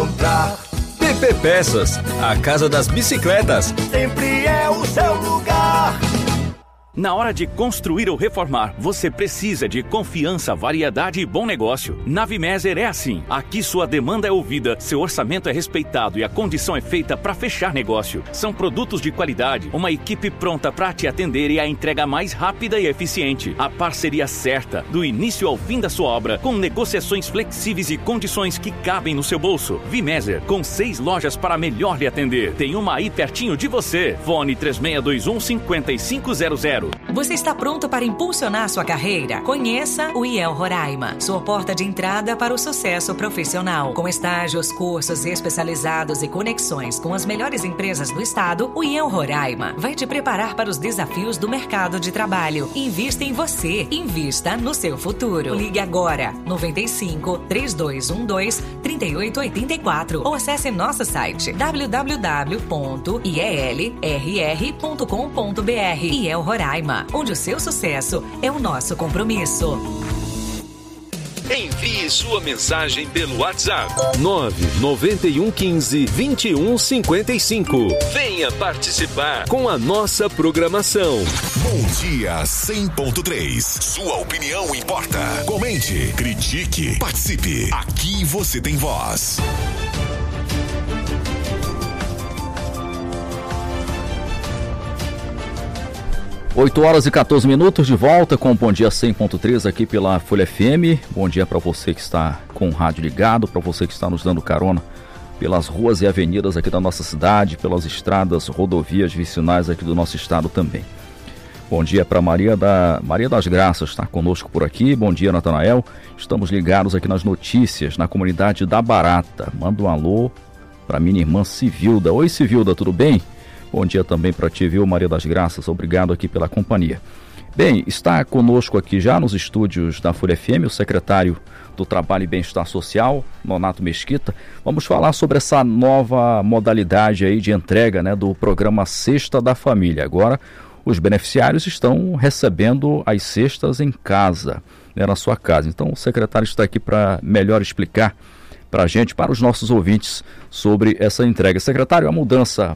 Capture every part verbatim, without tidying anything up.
encontrar. P P Peças, a casa das bicicletas. Sempre é o seu lugar. Na hora de construir ou reformar, você precisa de confiança, variedade e bom negócio. Na Vimeser é assim. Aqui sua demanda é ouvida, seu orçamento é respeitado e a condição é feita para fechar negócio. São produtos de qualidade, uma equipe pronta para te atender e a entrega mais rápida e eficiente. A parceria certa, do início ao fim da sua obra, com negociações flexíveis e condições que cabem no seu bolso. Vimeser, com seis lojas para melhor lhe atender. Tem uma aí pertinho de você. Fone três seis dois um, cinco cinco zero zero. Você está pronto para impulsionar sua carreira? Conheça o I E L Roraima, sua porta de entrada para o sucesso profissional. Com estágios, cursos especializados e conexões com as melhores empresas do estado, o I E L Roraima vai te preparar para os desafios do mercado de trabalho. Invista em você, invista no seu futuro. Ligue agora, noventa e cinco, trinta e dois doze, trinta e oito oitenta e quatro ou acesse nosso site w w w ponto i e l r r ponto com ponto b r. I E L Roraima, onde o seu sucesso é o nosso compromisso. Envie sua mensagem pelo WhatsApp nove nove um um cinco, dois um cinco cinco. Venha participar com a nossa programação. Bom Dia cem ponto três. Sua opinião importa. Comente, critique, participe. Aqui você tem voz. oito horas e quatorze minutos, de volta com o Bom Dia cem ponto três aqui pela Folha F M. Bom dia para você que está com o rádio ligado, para você que está nos dando carona pelas ruas e avenidas aqui da nossa cidade, pelas estradas, rodovias vicinais aqui do nosso estado também. Bom dia para Maria da Maria das Graças, está conosco por aqui. Bom dia, Natanael. Estamos ligados aqui nas notícias, na comunidade da Barata. Manda um alô para minha irmã Civilda. Oi, Civilda, tudo bem? Bom dia também para ti, viu, Maria das Graças? Obrigado aqui pela companhia. Bem, está conosco aqui já nos estúdios da Folha F M o secretário do Trabalho e Bem-Estar Social, Nonato Mesquita. Vamos falar sobre essa nova modalidade aí de entrega, né, do programa Cesta da Família. Agora, os beneficiários estão recebendo as cestas em casa, né, na sua casa. Então, o secretário está aqui para melhor explicar para a gente, para os nossos ouvintes, sobre essa entrega. Secretário, a mudança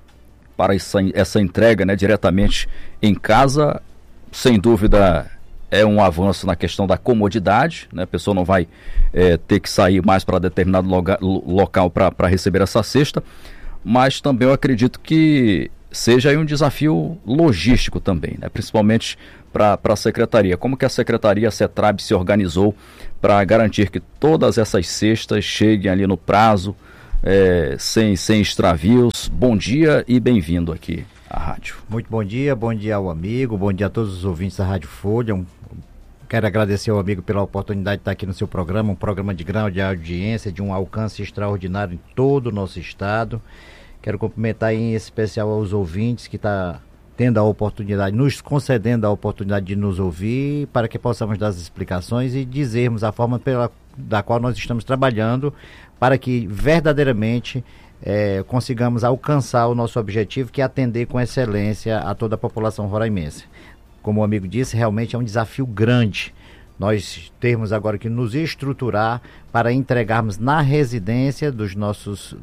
para essa, essa entrega, né, diretamente em casa, sem dúvida é um avanço na questão da comodidade, né? A pessoa não vai é, ter que sair mais para determinado loga, local para receber essa cesta, mas também eu acredito que seja aí um desafio logístico também, né? Principalmente para a Secretaria. Como que a Secretaria, a CETRAB, se organizou para garantir que todas essas cestas cheguem ali no prazo, É, sem, sem extravios. Bom dia e bem-vindo aqui à rádio. Muito bom dia, bom dia ao amigo, bom dia a todos os ouvintes da Rádio Folha. Um, quero agradecer ao amigo pela oportunidade de estar aqui no seu programa, um programa de grande audiência, de um alcance extraordinário em todo o nosso estado. Quero cumprimentar em especial aos ouvintes que estão tendo a oportunidade, nos concedendo a oportunidade de nos ouvir, para que possamos dar as explicações e dizermos a forma pela, da qual nós estamos trabalhando, para que verdadeiramente é, consigamos alcançar o nosso objetivo, que é atender com excelência a toda a população roraimense. Como o amigo disse, realmente é um desafio grande nós termos agora que nos estruturar para entregarmos na residência dos nossos,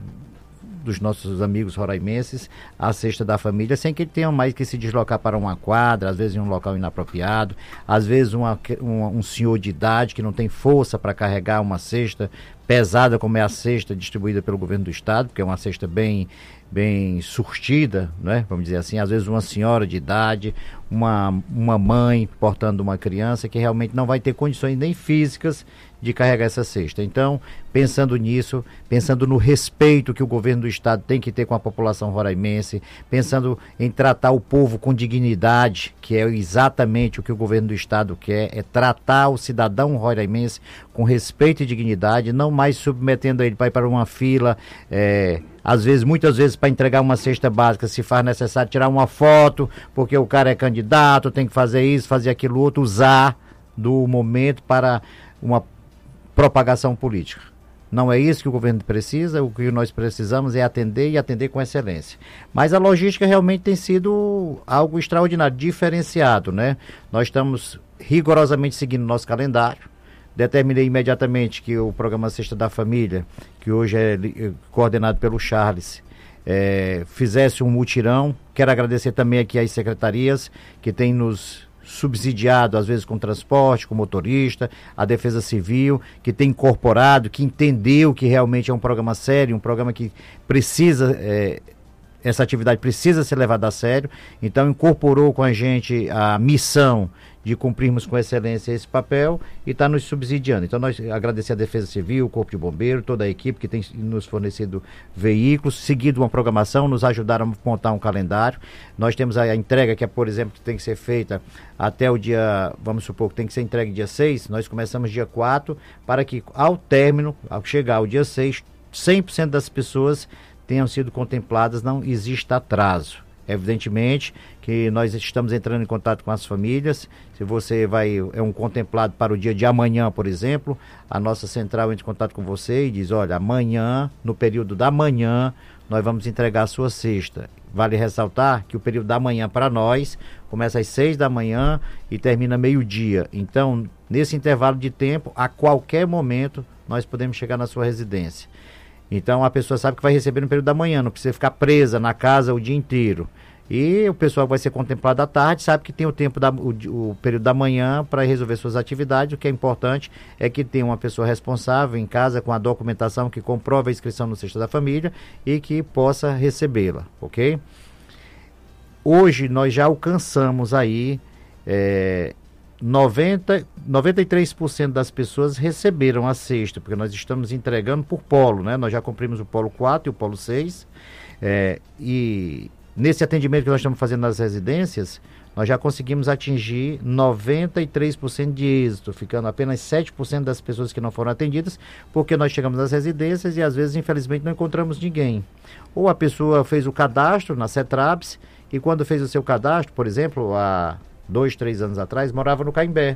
dos nossos amigos roraimenses a cesta da família, sem que tenham mais que se deslocar para uma quadra, às vezes em um local inapropriado, às vezes uma, um, um senhor de idade que não tem força para carregar uma cesta pesada, como é a cesta distribuída pelo governo do estado, porque é uma cesta bem, bem surtida, né? Vamos dizer assim, às vezes uma senhora de idade, uma, uma mãe portando uma criança que realmente não vai ter condições nem físicas de carregar essa cesta. Então, pensando nisso, pensando no respeito que o governo do estado tem que ter com a população roraimense, pensando em tratar o povo com dignidade, que é exatamente o que o governo do estado quer, é tratar o cidadão roraimense com respeito e dignidade, não mais submetendo ele para ir para uma fila, é, às vezes, muitas vezes, para entregar uma cesta básica, se faz necessário tirar uma foto, porque o cara é candidato, tem que fazer isso, fazer aquilo outro, usar do momento para uma propagação política. Não é isso que o governo precisa, o que nós precisamos é atender e atender com excelência. Mas a logística realmente tem sido algo extraordinário, diferenciado, né? Nós estamos rigorosamente seguindo nosso calendário. determinei imediatamente que o programa Cesta da Família, que hoje é li, coordenado pelo Charles, é, fizesse um mutirão. Quero agradecer também aqui às secretarias que têm nos subsidiado, às vezes com transporte, com motorista, a Defesa Civil, que tem incorporado, que entendeu que realmente é um programa sério, um programa que precisa... É, essa atividade precisa ser levada a sério, então incorporou com a gente a missão de cumprirmos com excelência esse papel e está nos subsidiando. Então nós agradecer a Defesa Civil, o Corpo de Bombeiro, toda a equipe que tem nos fornecido veículos, seguido uma programação, nos ajudaram a montar um calendário. Nós temos a, a entrega que, é, por exemplo, que tem que ser feita até o dia, vamos supor que tem que ser entregue dia seis, nós começamos dia quatro, para que ao término, ao chegar ao dia seis, cem por cento das pessoas tenham sido contempladas, não existe atraso. Evidentemente que nós estamos entrando em contato com as famílias. Se você vai, é um contemplado para o dia de amanhã, por exemplo, a nossa central entra em contato com você e diz, olha, amanhã, no período da manhã, nós vamos entregar a sua cesta. Vale ressaltar que o período da manhã para nós começa às seis da manhã e termina meio-dia. Então, nesse intervalo de tempo, a qualquer momento, nós podemos chegar na sua residência. Então a pessoa sabe que vai receber no período da manhã, não precisa ficar presa na casa o dia inteiro. E o pessoal que vai ser contemplado à tarde sabe que tem o tempo da, o, o período da manhã para resolver suas atividades. O que é importante é que tenha uma pessoa responsável em casa com a documentação que comprova a inscrição no Cesta da Família e que possa recebê-la, ok? Hoje nós já alcançamos aí é, noventa, noventa e três por cento das pessoas receberam a cesta, porque nós estamos entregando por polo, né? Nós já cumprimos o polo quatro e o polo seis, é, e nesse atendimento que nós estamos fazendo nas residências, nós já conseguimos atingir noventa e três por cento de êxito, ficando apenas sete por cento das pessoas que não foram atendidas, porque nós chegamos nas residências e às vezes, infelizmente, não encontramos ninguém. Ou a pessoa fez o cadastro na CETRABS e quando fez o seu cadastro, por exemplo, a dois, três anos atrás, morava no Caimbé.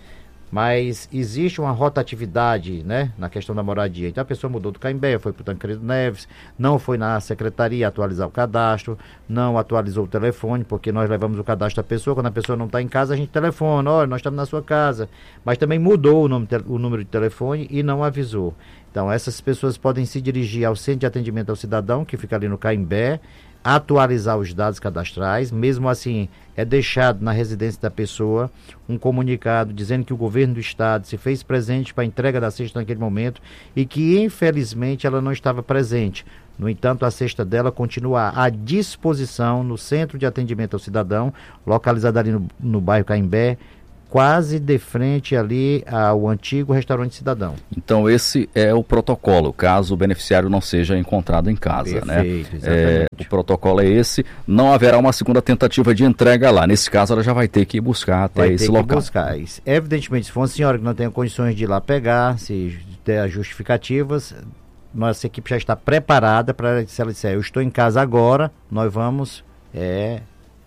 Mas existe uma rotatividade, né, na questão da moradia. Então a pessoa mudou do Caimbé, foi para o Tancredo Neves, não foi na secretaria atualizar o cadastro, não atualizou o telefone, porque nós levamos o cadastro da pessoa, quando a pessoa não está em casa, a gente telefona, olha, nós estamos na sua casa. Mas também mudou o, nome, o número de telefone e não avisou. Então essas pessoas podem se dirigir ao Centro de Atendimento ao Cidadão, que fica ali no Caimbé, atualizar os dados cadastrais. Mesmo assim, é deixado na residência da pessoa um comunicado dizendo que o governo do estado se fez presente para a entrega da cesta naquele momento e que infelizmente ela não estava presente. No entanto, a cesta dela continua à disposição no Centro de Atendimento ao Cidadão, localizado ali no, no bairro Caimbé, quase de frente ali ao antigo restaurante Cidadão. Então esse é o protocolo, caso o beneficiário não seja encontrado em casa. Perfeito, né? Exatamente. É, o protocolo é esse, não haverá uma segunda tentativa de entrega lá. Nesse caso ela já vai ter que ir buscar até vai esse ter local. Que buscar. Evidentemente, se for uma senhora que não tenha condições de ir lá pegar, se der as justificativas, nossa equipe já está preparada para, se ela disser, eu estou em casa agora, nós vamos é,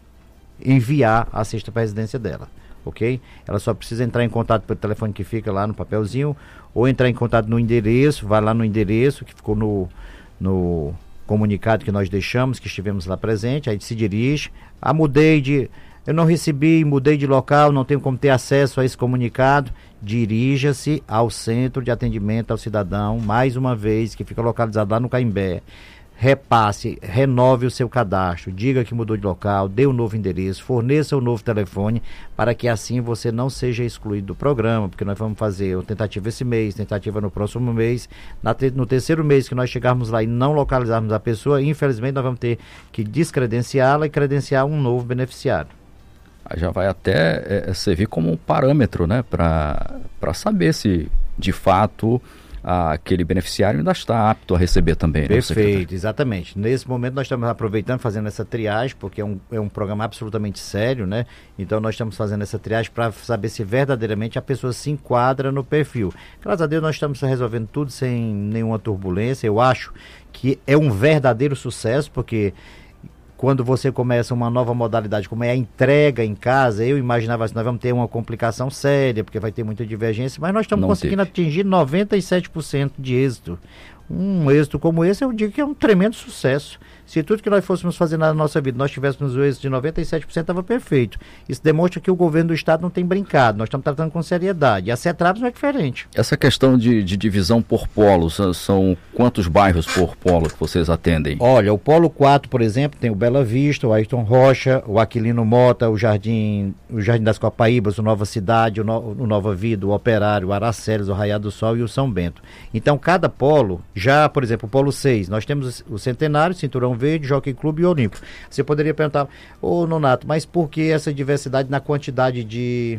enviar a cesta para a residência dela. Ok? Ela só precisa entrar em contato pelo telefone que fica lá no papelzinho, ou entrar em contato no endereço, vai lá no endereço que ficou no, no comunicado que nós deixamos, que estivemos lá presente, aí se dirige, ah, mudei de, eu não recebi, mudei de local, não tenho como ter acesso a esse comunicado, dirija-se ao Centro de Atendimento ao Cidadão, mais uma vez, que fica localizado lá no Caimbé. Repasse, renove o seu cadastro, diga que mudou de local, dê um novo endereço, forneça um novo telefone, para que assim você não seja excluído do programa, porque nós vamos fazer uma tentativa esse mês, tentativa no próximo mês. Na te, no terceiro mês que nós chegarmos lá e não localizarmos a pessoa, infelizmente nós vamos ter que descredenciá-la e credenciar um novo beneficiário. Já vai até é, servir como um parâmetro, né, para para saber se de fato aquele beneficiário ainda está apto a receber também. Perfeito, né, exatamente. Nesse momento nós estamos aproveitando, fazendo essa triagem, porque é um, é um programa absolutamente sério, né? Então nós estamos fazendo essa triagem para saber se verdadeiramente a pessoa se enquadra no perfil. Graças a Deus nós estamos resolvendo tudo sem nenhuma turbulência. Eu acho que é um verdadeiro sucesso, porque quando você começa uma nova modalidade, como é a entrega em casa, eu imaginava que nós vamos ter uma complicação séria, porque vai ter muita divergência, mas nós estamos Não conseguindo teve. atingir noventa e sete por cento de êxito. um êxito como esse, eu digo que é um tremendo sucesso. Se tudo que nós fôssemos fazer na nossa vida, nós tivéssemos o êxito de noventa e sete por cento, estava perfeito. Isso demonstra que o governo do estado não tem brincado, nós estamos tratando com seriedade. E a CETRAPS não é diferente. Essa questão de, de divisão por polos, são quantos bairros por polo que vocês atendem? Olha, o Polo quatro, por exemplo, tem o Bela Vista, o Ayrton Rocha, o Aquilino Mota, o Jardim, o Jardim das Copaíbas, o Nova Cidade, o, no, o Nova Vida, o Operário, o Araceles, o Raiado do Sol e o São Bento. Então, cada polo, já, por exemplo, o Polo seis, nós temos o Centenário, Cinturão Verde, Jockey Clube e Olímpico. Você poderia perguntar, ô Nonato, mas por que essa diversidade na quantidade de,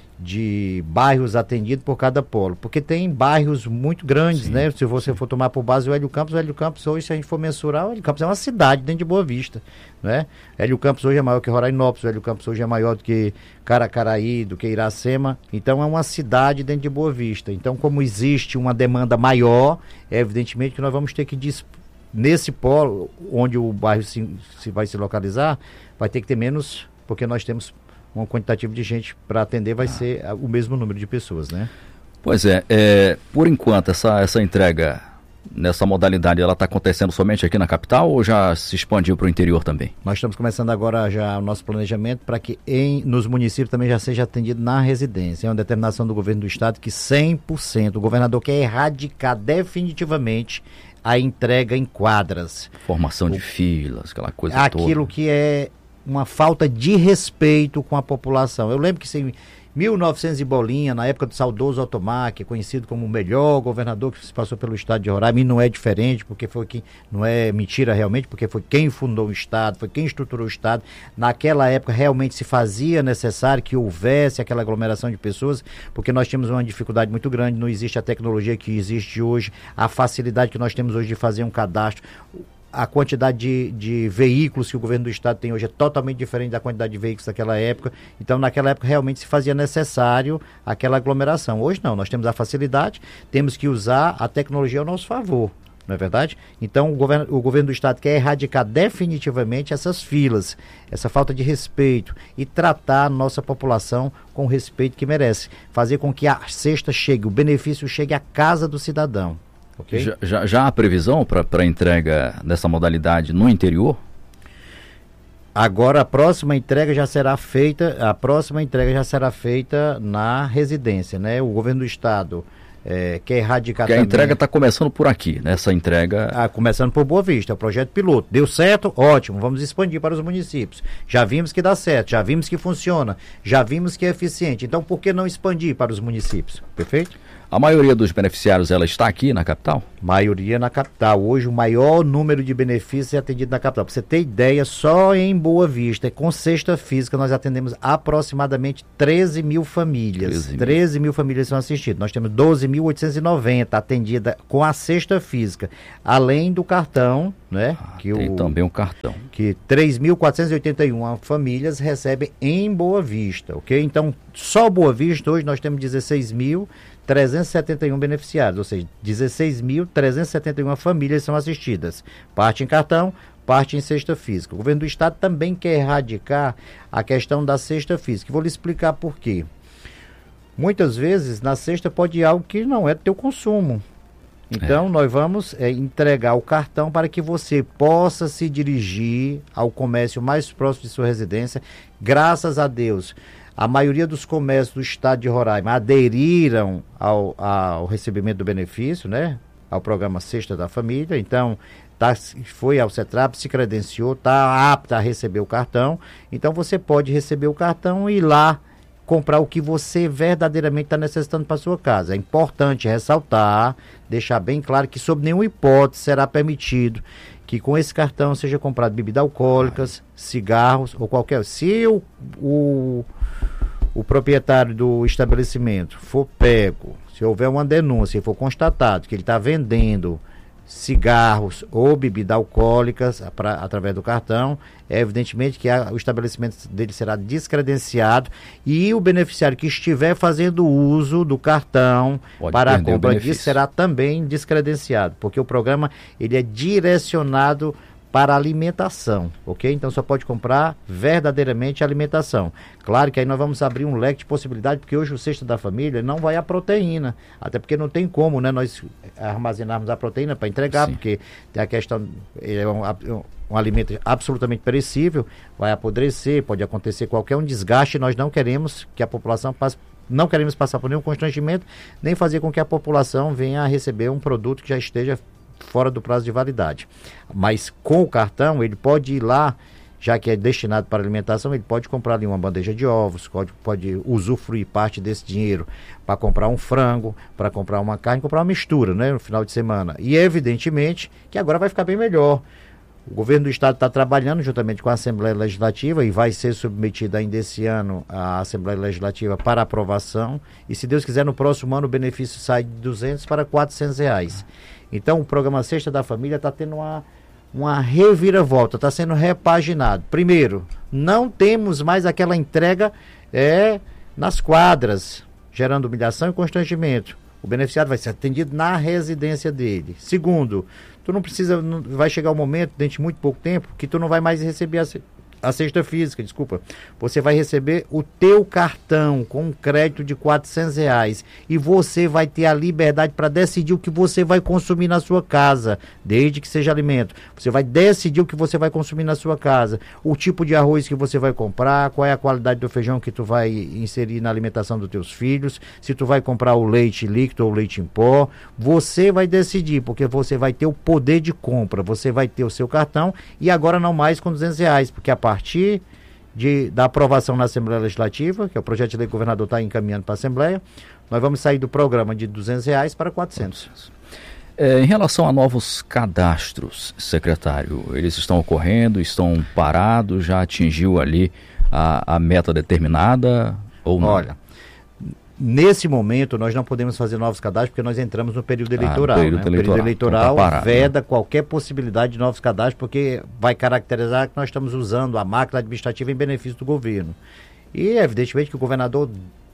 de bairros atendidos por cada polo? Porque tem bairros muito grandes, sim, né? Se você for tomar por base o Hélio Campos, o Hélio Campos hoje, se a gente for mensurar, o Hélio Campos é uma cidade dentro de Boa Vista, né? Hélio Campos hoje é maior que Rorainópolis, o Hélio Campos hoje é maior do que Caracaraí, do que Iracema, então é uma cidade dentro de Boa Vista. Então, como existe uma demanda maior, é evidentemente que nós vamos ter que disputar. Nesse polo, onde o bairro se, se vai se localizar, vai ter que ter menos, porque nós temos um quantitativo de gente para atender, vai ah. ser o mesmo número de pessoas, né? Pois é, é por enquanto, essa, essa entrega nessa modalidade, ela está acontecendo somente aqui na capital ou já se expandiu para o interior também? Nós estamos começando agora já o nosso planejamento para que em, nos municípios também já seja atendido na residência. É uma determinação do governo do estado que cem por cento, o governador quer erradicar definitivamente a entrega em quadras. Formação de o, filas, aquela coisa aquilo toda. Aquilo que é uma falta de respeito com a população. Eu lembro que em mil e novecentos e bolinha, na época do saudoso Otomar, que é conhecido como o melhor governador que se passou pelo estado de Roraima, e não é diferente, porque foi quem, não é mentira realmente, porque foi quem fundou o estado, foi quem estruturou o estado. Naquela época realmente se fazia necessário que houvesse aquela aglomeração de pessoas, porque nós tínhamos uma dificuldade muito grande, não existe a tecnologia que existe hoje, a facilidade que nós temos hoje de fazer um cadastro. A quantidade de, de veículos que o governo do estado tem hoje é totalmente diferente da quantidade de veículos daquela época. Então, naquela época, realmente se fazia necessário aquela aglomeração. Hoje não, nós temos a facilidade, temos que usar a tecnologia ao nosso favor, não é verdade? Então, o governo, o governo do estado quer erradicar definitivamente essas filas, essa falta de respeito e tratar a nossa população com o respeito que merece. Fazer com que a cesta chegue, o benefício chegue à casa do cidadão. Okay? Já, já, já há previsão para entrega dessa modalidade no interior? Agora a próxima entrega já será feita, a próxima entrega já será feita na residência, né? O governo do estado é, quer erradicar Porque também. A entrega está começando por aqui, né? Essa entrega... Ah, começando por Boa Vista, é o projeto piloto. Deu certo? Ótimo, vamos expandir para os municípios. Já vimos que dá certo, já vimos que funciona, já vimos que é eficiente. Então por que não expandir para os municípios? Perfeito? A maioria dos beneficiários, ela está aqui na capital? Maioria na capital. Hoje o maior número de benefícios é atendido na capital. Para você ter ideia, só em Boa Vista, com cesta física, nós atendemos aproximadamente treze mil famílias. treze mil famílias são assistidas. Nós temos doze mil oitocentos e noventa atendidas com a cesta física, além do cartão, né? Ah, que tem o, também um cartão. Que três mil quatrocentos e oitenta e uma famílias recebem em Boa Vista, ok? Então, só Boa Vista, hoje nós temos dezesseis mil trezentos e setenta e um beneficiários, ou seja, dezesseis mil trezentos e setenta e uma famílias são assistidas, parte em cartão, parte em cesta física. O governo do estado também quer erradicar a questão da cesta física. Vou lhe explicar por quê. Muitas vezes na cesta pode ir algo que não é do teu consumo. Então, é. nós vamos é, entregar o cartão para que você possa se dirigir ao comércio mais próximo de sua residência. Graças a Deus, a maioria dos comércios do estado de Roraima aderiram ao, ao recebimento do benefício, né? Ao programa Cesta da Família. Então, tá, foi ao CETRAPS, se credenciou, está apta a receber o cartão. Então, você pode receber o cartão e ir lá comprar o que você verdadeiramente está necessitando para sua casa. É importante ressaltar, deixar bem claro que sob nenhuma hipótese será permitido que com esse cartão seja comprado bebidas alcoólicas, cigarros ou qualquer... Se o, o, o proprietário do estabelecimento for pego, se houver uma denúncia e for constatado que ele está vendendo cigarros ou bebidas alcoólicas pra, através do cartão, é evidentemente que a, o estabelecimento dele será descredenciado e o beneficiário que estiver fazendo uso do cartão Pode para a compra disso será também descredenciado, porque o programa ele é direcionado para alimentação, ok? Então só pode comprar verdadeiramente alimentação. Claro que aí nós vamos abrir um leque de possibilidade, porque hoje o Cesta da Família não vai a proteína, até porque não tem como, né, nós armazenarmos a proteína para entregar, Sim. porque tem a questão, é um, um, um alimento absolutamente perecível, vai apodrecer, pode acontecer qualquer um desgaste, nós não queremos que a população passe, não queremos passar por nenhum constrangimento, nem fazer com que a população venha a receber um produto que já esteja fora do prazo de validade. Mas com o cartão, ele pode ir lá, já que é destinado para alimentação, ele pode comprar ali uma bandeja de ovos, pode, pode usufruir parte desse dinheiro para comprar um frango, para comprar uma carne, comprar uma mistura, né, no final de semana. E evidentemente que agora vai ficar bem melhor. O governo do estado está trabalhando juntamente com a Assembleia Legislativa e vai ser submetido ainda esse ano à Assembleia Legislativa para aprovação. E se Deus quiser, no próximo ano o benefício sai de duzentos para quatrocentos reais. Então o programa Cesta da Família está tendo uma, uma reviravolta, está sendo repaginado. Primeiro, não temos mais aquela entrega é, nas quadras, gerando humilhação e constrangimento. O beneficiário vai ser atendido na residência dele. Segundo, tu não precisa, não, vai chegar um momento, dentro de muito pouco tempo, que tu não vai mais receber a, a cesta física, desculpa. Você vai receber o teu cartão com um crédito de quatrocentos reais e você vai ter a liberdade para decidir o que você vai consumir na sua casa, desde que seja alimento. Você vai decidir o que você vai consumir na sua casa, o tipo de arroz que você vai comprar, qual é a qualidade do feijão que tu vai inserir na alimentação dos teus filhos, se tu vai comprar o leite líquido ou o leite em pó. Você vai decidir, porque você vai ter o poder de compra, você vai ter o seu cartão e agora não mais com duzentos reais, porque a A partir de, da aprovação na Assembleia Legislativa, que é o projeto de lei que o governador está encaminhando para a Assembleia, nós vamos sair do programa de duzentos reais para quatrocentos. É, em relação a novos cadastros, secretário, eles estão ocorrendo, estão parados, já atingiu ali a, a meta determinada ou não? Olha, nesse momento nós não podemos fazer novos cadastros porque nós entramos no período eleitoral. Ah, período, né? eleitoral. O período eleitoral então tá parado, veda né? qualquer possibilidade de novos cadastros porque vai caracterizar que nós estamos usando a máquina administrativa em benefício do governo. E evidentemente que o governador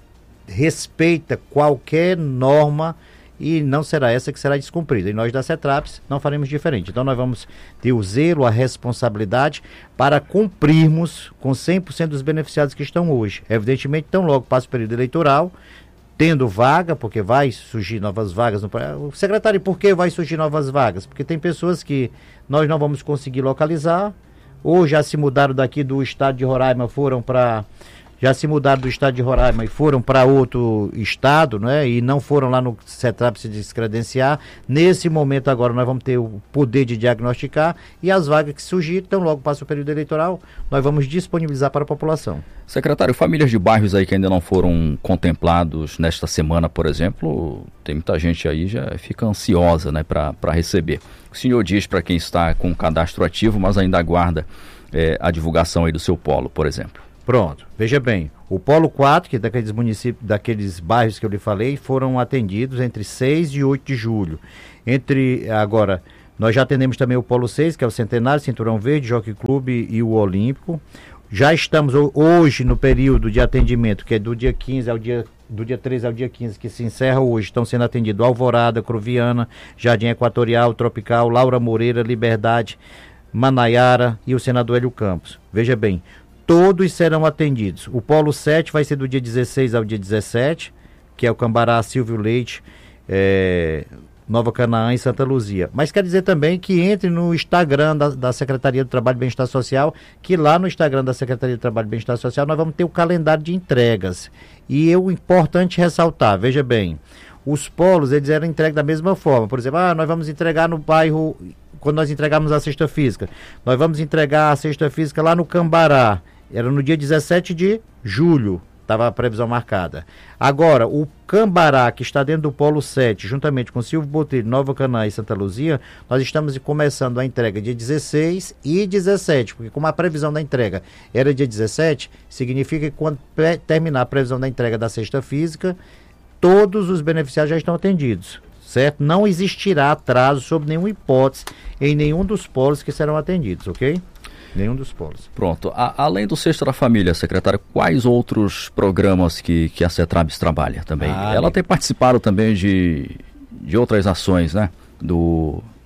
respeita qualquer norma e não será essa que será descumprida. E nós da CETRAPS não faremos diferente. Então nós vamos ter o zelo, a responsabilidade para cumprirmos com cem por cento dos beneficiados que estão hoje. Evidentemente, tão logo passa o período eleitoral, tendo vaga, porque vai surgir novas vagas. No... O secretário, por que vai surgir novas vagas? Porque tem pessoas que nós não vamos conseguir localizar, ou já se mudaram daqui do estado de Roraima, foram para... já se mudaram do estado de Roraima e foram para outro estado, né? E não foram lá no CETRAP se descredenciar. Nesse momento agora nós vamos ter o poder de diagnosticar e as vagas que surgirem, então logo passa o período eleitoral, nós vamos disponibilizar para a população. Secretário, famílias de bairros aí que ainda não foram contemplados nesta semana, por exemplo, tem muita gente aí já fica ansiosa, né, para receber. O senhor diz para quem está com cadastro ativo, mas ainda aguarda é, a divulgação aí do seu polo, por exemplo. Pronto, veja bem, o Polo quatro, que é daqueles municípios, daqueles bairros que eu lhe falei, foram atendidos entre seis e oito de julho. Entre, agora, nós já atendemos também o Polo seis, que é o Centenário, Cinturão Verde, Jockey Clube e o Olímpico. Já estamos hoje no período de atendimento, que é do dia quinze ao dia, do dia treze ao dia quinze, que se encerra hoje, estão sendo atendidos Alvorada, Cruviana, Jardim Equatorial, Tropical, Laura Moreira, Liberdade, Manaiara e o senador Hélio Campos. Veja bem, todos serão atendidos. O Polo sete vai ser do dia dezesseis ao dia dezessete, que é o Cambará, Silvio Leite, é, Nova Canaã e Santa Luzia. Mas quer dizer também que entre no Instagram da, da Secretaria do Trabalho e Bem-Estar Social, que lá no Instagram da Secretaria do Trabalho e Bem-Estar Social nós vamos ter o calendário de entregas. E é o importante ressaltar, veja bem, os polos eles eram entregues da mesma forma. Por exemplo, ah, nós vamos entregar no bairro, quando nós entregarmos a cesta física, nós vamos entregar a cesta física lá no Cambará. Era no dia dezessete de julho, estava a previsão marcada. Agora, o Cambará, que está dentro do Polo sete, juntamente com Silvio Botelho, Nova Canaã e Santa Luzia, nós estamos começando a entrega dia dezesseis e dezessete, porque como a previsão da entrega era dia dezessete, significa que quando terminar a previsão da entrega da cesta física, todos os beneficiários já estão atendidos, certo? Não existirá atraso sob nenhuma hipótese em nenhum dos polos que serão atendidos, ok? Nenhum dos polos. Pronto. A, além do Cesta da Família, secretário, quais outros programas que, que a CETRAPS trabalha também? Ah, Ela tem participado também de, de outras ações, né? Do,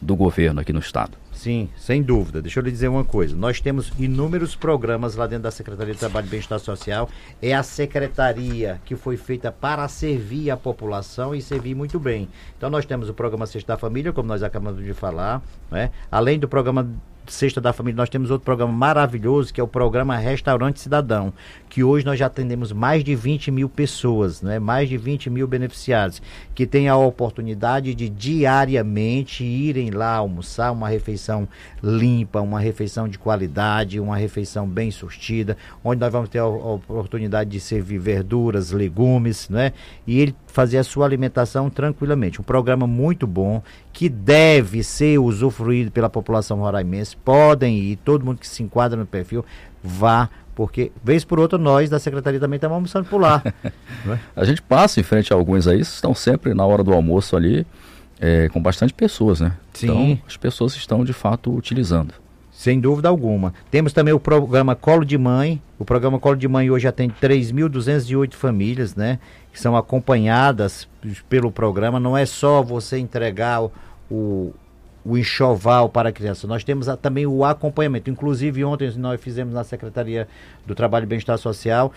do governo aqui no estado. Sim, sem dúvida. Deixa eu lhe dizer uma coisa. Nós temos inúmeros programas lá dentro da Secretaria de Trabalho e Bem-Estar Social. É a secretaria que foi feita para servir a população e servir muito bem. Então nós temos o programa Sexta da Família, como nós acabamos de falar, né? Além do programa Sexta da Família, nós temos outro programa maravilhoso, que é o programa Restaurante Cidadão, que hoje nós já atendemos mais de vinte mil pessoas, né? Mais de vinte mil beneficiados, que têm a oportunidade de diariamente irem lá almoçar uma refeição limpa, uma refeição de qualidade, uma refeição bem surtida, onde nós vamos ter a oportunidade de servir verduras, legumes, né? E ele fazer a sua alimentação tranquilamente. Um programa muito bom, que deve ser usufruído pela população roraimense. Podem ir, todo mundo que se enquadra no perfil, vá, porque vez por outra nós da Secretaria também estamos almoçando por lá. Não é? A gente passa em frente a alguns aí, estão sempre na hora do almoço ali, é, com bastante pessoas, né? Sim. Então as pessoas estão de fato utilizando. Sem dúvida alguma. Temos também o programa Colo de Mãe. O programa Colo de Mãe hoje atende três mil duzentas e oito famílias, né? Que são acompanhadas pelo programa. Não é só você entregar o, o, o enxoval para a criança. Nós temos a, também o acompanhamento. Inclusive ontem nós fizemos na Secretaria do Trabalho e Bem-Estar Social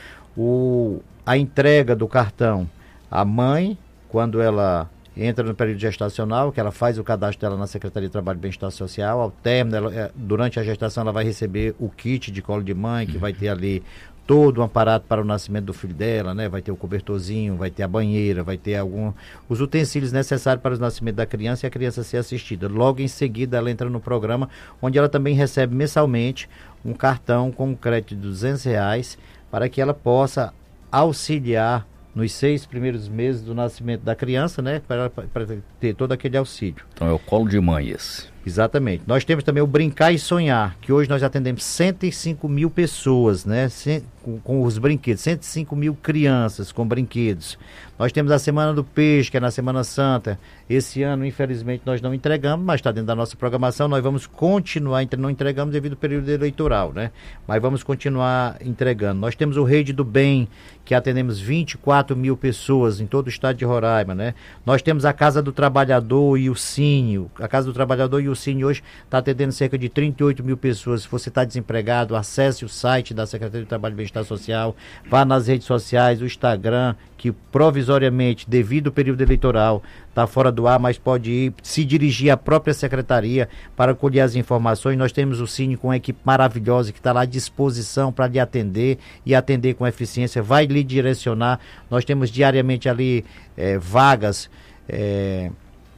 o, a entrega do cartão. A mãe, quando ela entra no período gestacional, que ela faz o cadastro dela na Secretaria de Trabalho e Bem-Estar Social, ao término, ela, durante a gestação, ela vai receber o kit de colo de mãe, que vai ter ali todo um aparato para o nascimento do filho dela, né? Vai ter o cobertorzinho, vai ter a banheira, vai ter algum, os utensílios necessários para o nascimento da criança e a criança ser assistida. Logo em seguida, ela entra no programa, onde ela também recebe mensalmente um cartão com um crédito de duzentos reais, para que ela possa auxiliar nos seis primeiros meses do nascimento da criança, né, para, para ter todo aquele auxílio. Então é o colo de mãe esse. Exatamente. Nós temos também o Brincar e Sonhar, que hoje nós atendemos cento e cinco mil pessoas, né, com, com os brinquedos, cento e cinco mil crianças com brinquedos. Nós temos a Semana do Peixe, que é na Semana Santa. Esse ano, infelizmente, nós não entregamos, mas está dentro da nossa programação. Nós vamos continuar, não entregamos devido ao período eleitoral, né? Mas vamos continuar entregando. Nós temos o Rede do Bem, que atendemos vinte e quatro mil pessoas em todo o estado de Roraima, né? Nós temos a Casa do Trabalhador e o Cine. A Casa do Trabalhador e o Cine hoje está atendendo cerca de trinta e oito mil pessoas. Se você está desempregado, acesse o site da Secretaria de Trabalho e Bem-Estar Social, vá nas redes sociais, o Instagram, que provisoriamente, devido ao período eleitoral, está fora do ar, mas pode ir se dirigir à própria secretaria para colher as informações. Nós temos o Cine com uma equipe maravilhosa que está lá à disposição para lhe atender e atender com eficiência, vai lhe direcionar. Nós temos diariamente ali é, vagas é,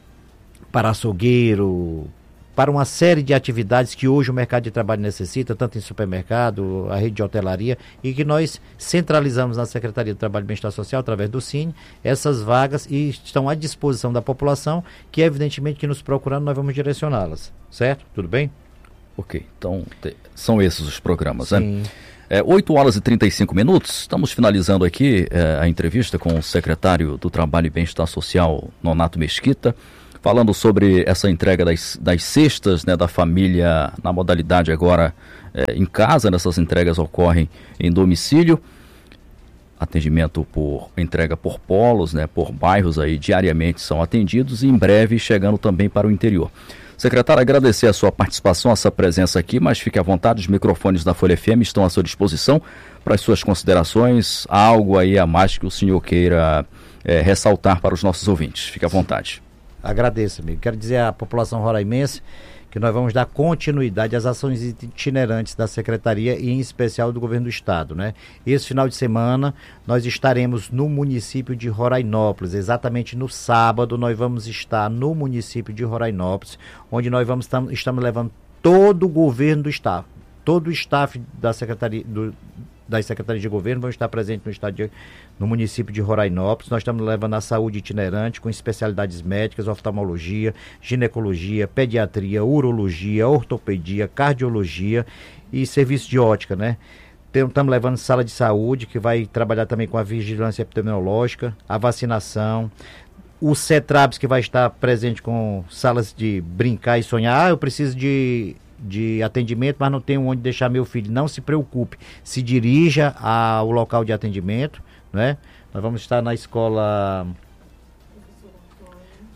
para açougueiro, para uma série de atividades que hoje o mercado de trabalho necessita, tanto em supermercado, a rede de hotelaria, e que nós centralizamos na Secretaria de Trabalho e Bem-Estar Social, através do Cine, essas vagas, e estão à disposição da população, que evidentemente que nos procurando nós vamos direcioná-las. Certo? Tudo bem? Ok, então te, são esses os programas, Sim. né? É, oito horas e trinta e cinco minutos, estamos finalizando aqui é, a entrevista com o secretário do Trabalho e Bem-Estar Social, Nonato Mesquita, falando sobre essa entrega das, das cestas, né, da família na modalidade agora é, em casa. Essas entregas ocorrem em domicílio, atendimento por entrega por polos, né, por bairros aí diariamente são atendidos e em breve chegando também para o interior. Secretário, agradecer a sua participação, a sua presença aqui, mas fique à vontade, os microfones da Folha F M estão à sua disposição para as suas considerações, algo aí a mais que o senhor queira é, ressaltar para os nossos ouvintes. Fique à vontade. Agradeço, amigo. Quero dizer à população roraimense que nós vamos dar continuidade às ações itinerantes da Secretaria e em especial do Governo do Estado, né? Esse final de semana nós estaremos no município de Rorainópolis, exatamente no sábado nós vamos estar no município de Rorainópolis, onde nós vamos tam, estamos levando todo o governo do Estado, todo o staff da Secretaria do das secretarias de governo vão estar presentes no estado de, no município de Rorainópolis. Nós estamos levando a saúde itinerante com especialidades médicas, oftalmologia, ginecologia, pediatria, urologia, ortopedia, cardiologia e serviço de ótica, né? Estamos levando sala de saúde, que vai trabalhar também com a vigilância epidemiológica, a vacinação, o CETRABS, que vai estar presente com salas de brincar e sonhar. Ah, eu preciso de de atendimento, mas não tenho onde deixar meu filho. Não se preocupe, se dirija ao local de atendimento, né? Nós vamos estar na escola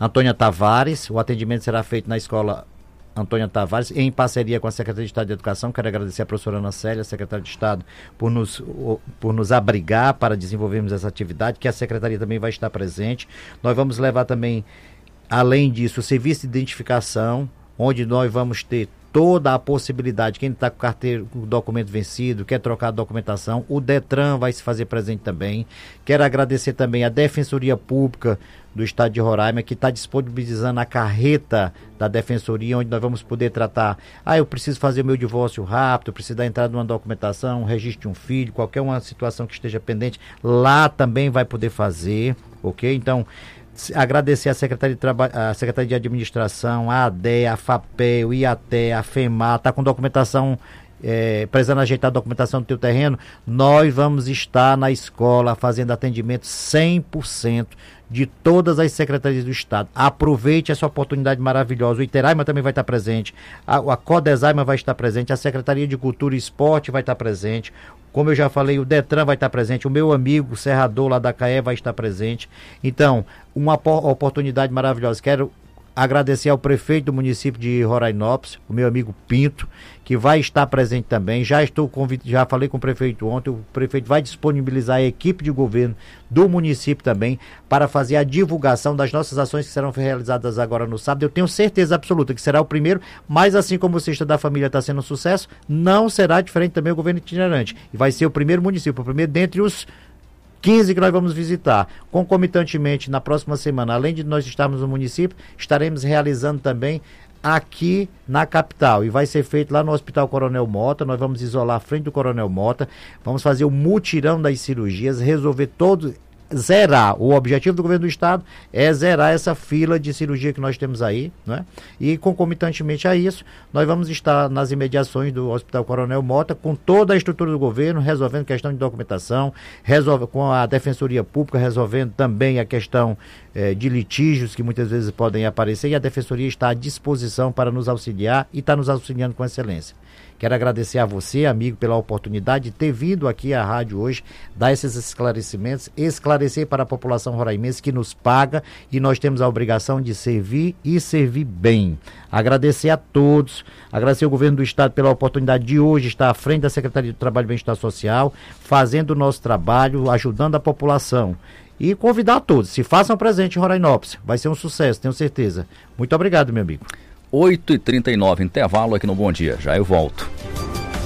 Antônia Tavares. O atendimento será feito na escola Antônia Tavares, em parceria com a Secretaria de Estado de Educação. Quero agradecer a professora Ana Célia, secretária de Estado, por nos, por nos abrigar para desenvolvermos essa atividade, que a Secretaria também vai estar presente. Nós vamos levar também, além disso, o serviço de identificação, onde nós vamos ter toda a possibilidade, quem está com carteira, com o documento vencido, quer trocar a documentação, o Detran vai se fazer presente também. Quero agradecer também a Defensoria Pública do Estado de Roraima, que está disponibilizando a carreta da Defensoria, onde nós vamos poder tratar, ah, eu preciso fazer o meu divórcio rápido, eu preciso da entrada de uma documentação, um registro de um filho, qualquer uma situação que esteja pendente, lá também vai poder fazer, ok? Então, agradecer a Secretaria de, Traba- a Secretaria de Administração, a ADE, a FAPE, o IATE, a FEMAR, está com documentação, é, precisando ajeitar a documentação do teu terreno, nós vamos estar na escola fazendo atendimento cem por cento de todas as secretarias do Estado. Aproveite essa oportunidade maravilhosa. O Iteraima também vai estar presente, a, a Codesaima vai estar presente, a Secretaria de Cultura e Esporte vai estar presente, como eu já falei, o Detran vai estar presente, o meu amigo Serrador lá da C A E vai estar presente. Então, uma oportunidade maravilhosa. Quero agradecer ao prefeito do município de Rorainópolis, o meu amigo Pinto, que vai estar presente também. Já estou convid... já falei com o prefeito ontem, o prefeito vai disponibilizar a equipe de governo do município também para fazer a divulgação das nossas ações que serão realizadas agora no sábado. Eu tenho certeza absoluta que será o primeiro, mas assim como o Cesta da Família está sendo um sucesso, não será diferente também o governo itinerante. E vai ser o primeiro município, o primeiro dentre os quinze que nós vamos visitar. Concomitantemente, na próxima semana, além de nós estarmos no município, estaremos realizando também aqui na capital, e vai ser feito lá no Hospital Coronel Mota. Nós vamos isolar a frente do Coronel Mota, vamos fazer o mutirão das cirurgias, resolver todo, zerar, o objetivo do governo do estado é zerar essa fila de cirurgia que nós temos aí, né? E concomitantemente a isso, nós vamos estar nas imediações do Hospital Coronel Mota, com toda a estrutura do governo, resolvendo questão de documentação, resolve, com a Defensoria Pública, resolvendo também a questão eh, de litígios que muitas vezes podem aparecer, e a Defensoria está à disposição para nos auxiliar e está nos auxiliando com excelência. Quero agradecer a você, amigo, pela oportunidade de ter vindo aqui à rádio hoje, dar esses esclarecimentos, esclarecer para a população roraimense que nos paga, e nós temos a obrigação de servir e servir bem. Agradecer a todos, agradecer ao governo do estado pela oportunidade de hoje estar à frente da Secretaria do Trabalho e Bem-Estar Social, fazendo o nosso trabalho, ajudando a população. E convidar a todos, se façam presente em Rorainópolis, vai ser um sucesso, tenho certeza. Muito obrigado, meu amigo. oito e trinta e nove, intervalo aqui no Bom Dia. Já eu volto.